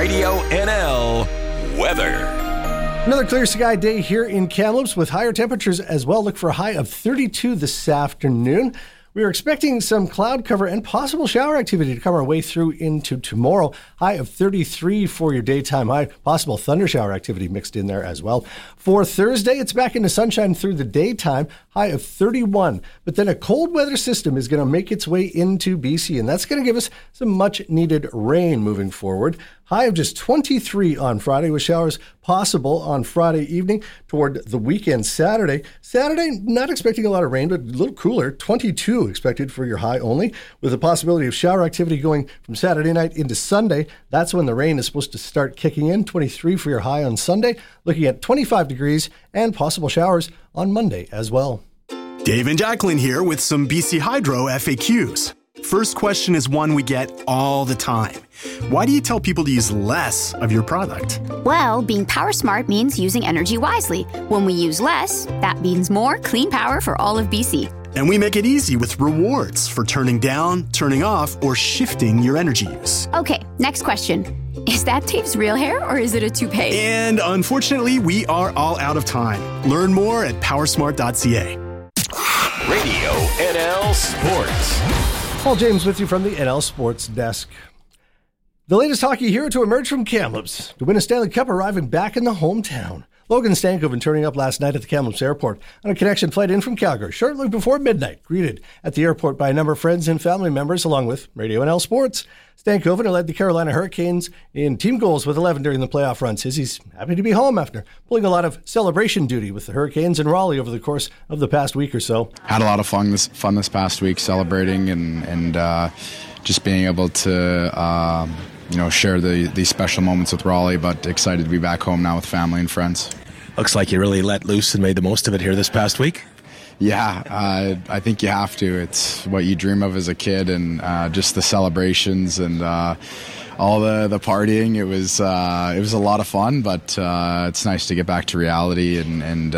Radio NL weather. Another clear sky day here in Kamloops with higher temperatures as well. Look for a high of 32 this afternoon. We are expecting some cloud cover and possible shower activity to come our way through into tomorrow. High of 33 for your daytime high. Possible thunder shower activity mixed in there as well. For Thursday, it's back into sunshine through the daytime. High of 31. But then a cold weather system is going to make its way into BC, and that's going to give us some much needed rain moving forward. High of just 23 on Friday with showers possible on Friday evening toward the weekend Saturday. Saturday, not expecting a lot of rain, but a little cooler. 22 expected for your high only, with the possibility of shower activity going from Saturday night into Sunday. That's when the rain is supposed to start kicking in. 23 for your high on Sunday, looking at 25 degrees and possible showers on Monday as well. Dave and Jacqueline here with some BC Hydro FAQs. First question is one we get all the time. Why do you tell people to use less of your product? Well, being power smart means using energy wisely. When we use less, that means more clean power for all of BC. And we make it easy with rewards for turning down, turning off, or shifting your energy use. Okay, next question. Is that Dave's real hair or is it a toupee? And unfortunately, we are all out of time. Learn more at powersmart.ca. Radio NL Sports. Paul James with you from the NL Sports Desk. The latest hockey hero to emerge from Kamloops to win a Stanley Cup arriving back in the hometown. Logan Stankoven turning up last night at the Kamloops Airport on a connection flight in from Calgary shortly before midnight, greeted at the airport by a number of friends and family members along with Radio NL Sports. Stankoven, who led the Carolina Hurricanes in team goals with 11 during the playoff run, says he's happy to be home after pulling a lot of celebration duty with the Hurricanes in Raleigh over the course of the past week or so. Had a lot of fun this past week celebrating and just being able to share these special moments with Raleigh, but excited to be back home now with family and friends. Looks like you really let loose and made the most of it here this past week. Yeah, I think you have to. It's what you dream of as a kid, and just the celebrations and all the partying. It was a lot of fun, but it's nice to get back to reality and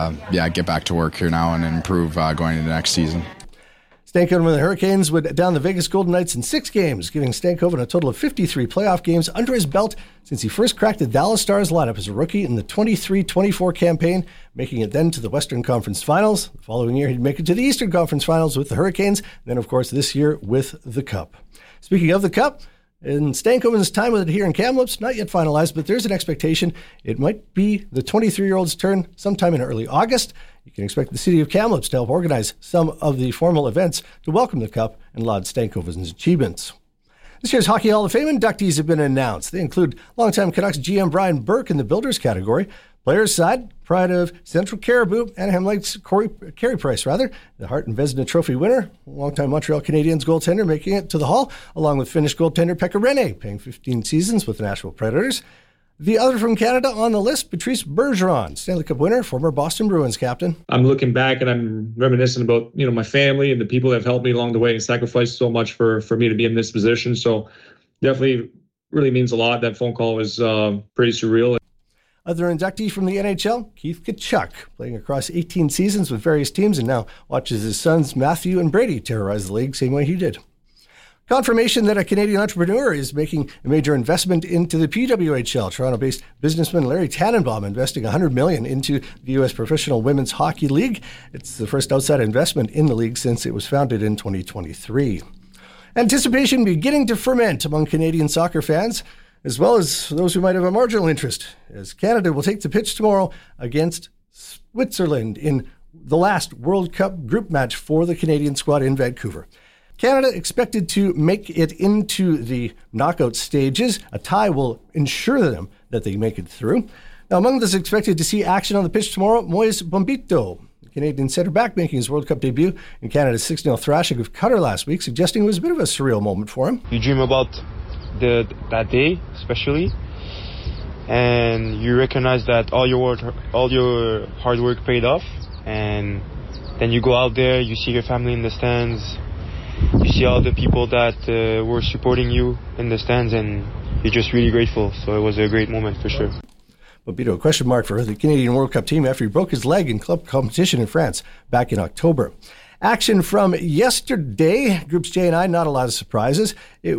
get back to work here now and improve going into next season. Stankoven with the Hurricanes would down the Vegas Golden Knights in 6 games, giving Stankoven a total of 53 playoff games under his belt since he first cracked the Dallas Stars lineup as a rookie in the 23-24 campaign, making it then to the Western Conference Finals. The following year, he'd make it to the Eastern Conference Finals with the Hurricanes, and then, of course, this year with the Cup. Speaking of the Cup, in Stankoven's time with it here in Kamloops, not yet finalized, but there's an expectation it might be the 23-year-old's turn sometime in early August. You can expect the city of Kamloops to help organize some of the formal events to welcome the Cup and laud Stankoven's achievements. This year's Hockey Hall of Fame inductees have been announced. They include longtime Canucks GM Brian Burke in the Builders category. Players side, pride of Central Caribou, Anaheim Lakes Carey Price, the Hart and Vezina Trophy winner, longtime Montreal Canadiens goaltender making it to the Hall, along with Finnish goaltender Pekka Rinne, paying 15 seasons with the Nashville Predators. The other from Canada on the list, Patrice Bergeron, Stanley Cup winner, former Boston Bruins captain. I'm looking back and I'm reminiscing about, my family and the people that have helped me along the way and sacrificed so much for me to be in this position. So definitely really means a lot. That phone call was pretty surreal. Other inductee from the NHL, Keith Tkachuk, playing across 18 seasons with various teams and now watches his sons Matthew and Brady terrorize the league same way he did. Confirmation that a Canadian entrepreneur is making a major investment into the PWHL. Toronto-based businessman Larry Tannenbaum investing $100 million into the U.S. Professional Women's Hockey League. It's the first outside investment in the league since it was founded in 2023. Anticipation beginning to ferment among Canadian soccer fans, as well as those who might have a marginal interest, as Canada will take the pitch tomorrow against Switzerland in the last World Cup group match for the Canadian squad in Vancouver. Canada expected to make it into the knockout stages. A tie will ensure them that they make it through. Now, among those expected to see action on the pitch tomorrow, Moise Bombito, the Canadian centre-back making his World Cup debut in Canada's 6-0 thrashing of Qatar last week, suggesting it was a bit of a surreal moment for him. You dream about that day, especially, and you recognize that all your hard work paid off, and then you go out there, you see your family in the stands, you see all the people that were supporting you in the stands, and you're just really grateful. So it was a great moment for sure. Bombito, a question mark for the Canadian World Cup team after he broke his leg in club competition in France back in October. Action from yesterday, Groups J and I, not a lot of surprises.